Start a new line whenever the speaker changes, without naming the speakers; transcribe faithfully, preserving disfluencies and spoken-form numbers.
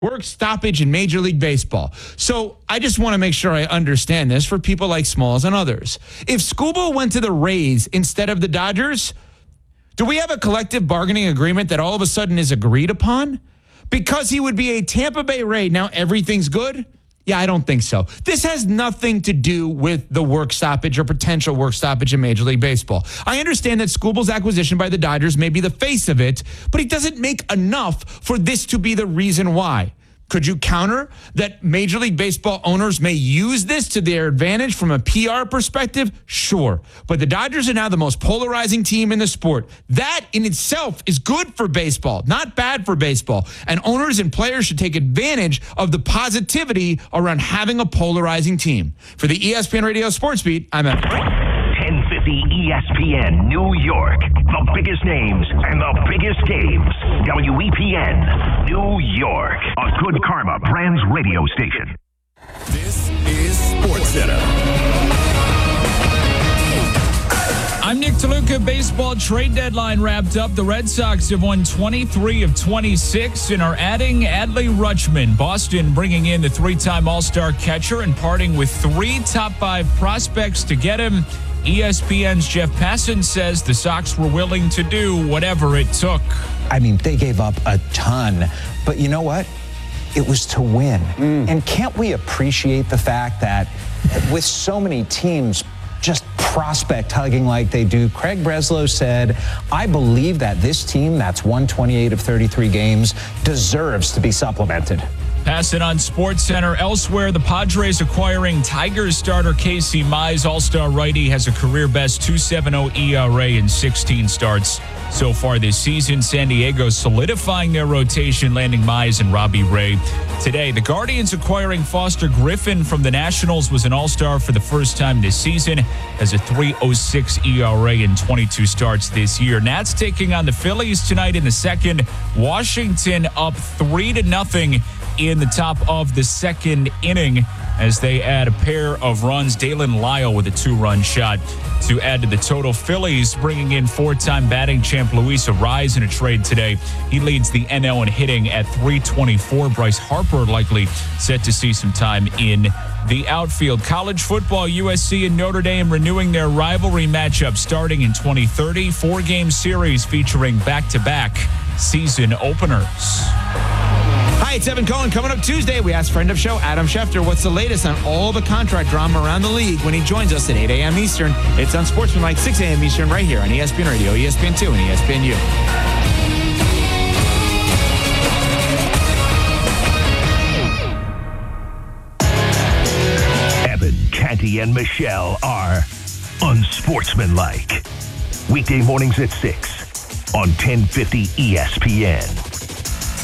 work stoppage in Major League Baseball. So I just want to make sure I understand this for people like Smalls and others. If Scuba went to the Rays instead of the Dodgers, do we have a collective bargaining agreement that all of a sudden is agreed upon? Because he would be a Tampa Bay Ray, now everything's good? Yeah, I don't think so. This has nothing to do with the work stoppage or potential work stoppage in Major League Baseball. I understand that Scubal's acquisition by the Dodgers may be the face of it, but he doesn't make enough for this to be the reason why. Could you counter that Major League Baseball owners may use this to their advantage from a P R perspective? Sure. But the Dodgers are now the most polarizing team in the sport. That in itself is good for baseball, not bad for baseball. And owners and players should take advantage of the positivity around having a polarizing team. For the E S P N Radio Sports Beat, I'm Evan.
ten fifty E S P N New York. The biggest names and the biggest games. W E P N New York. A Good Karma Brands radio station.
This is SportsCenter.
I'm Nick DeLuca. Baseball trade deadline wrapped up. The Red Sox have won twenty-three of twenty-six and are adding Adley Rutschman. Boston bringing in the three-time All-Star catcher and parting with three top five prospects to get him. E S P N's Jeff Passan says the Sox were willing to do whatever it took.
I mean, they gave up a ton, but you know what? It was to win. Mm. And can't we appreciate the fact that with so many teams just prospect hugging like they do, Craig Breslow said, I believe that this team that's won twenty-eight of thirty-three games deserves to be supplemented.
Pass it on SportsCenter. Elsewhere, the Padres acquiring Tigers starter Casey Mize. All-star righty has a career-best two point seven oh E R A in sixteen starts so far this season. San Diego solidifying their rotation, landing Mize and Robbie Ray today. The Guardians acquiring Foster Griffin from the Nationals, was an all-star for the first time this season, has a three point oh six E R A in twenty-two starts this year. Nats taking on the Phillies tonight in the second. Washington up three to nothing in the top of the second inning as they add a pair of runs. Dalen Lyle with a two-run shot to add to the total. Phillies bringing in four-time batting champ Luis Arraez in a trade today. He leads the N L in hitting at three twenty-four. Bryce Harper likely set to see some time in the outfield. College football, U S C and Notre Dame renewing their rivalry matchup starting in twenty thirty. Four-game series featuring back-to-back season openers.
Hi, it's Evan Cohen. Coming up Tuesday, we ask friend of show Adam Schefter what's the latest on all the contract drama around the league when he joins us at eight a.m. Eastern. It's on Sportsmanlike, six a.m. Eastern, right here on E S P N Radio, E S P N two, and E S P N U.
Evan, Canty, and Michelle are unsportsmanlike. Weekday mornings at six on ten fifty E S P N.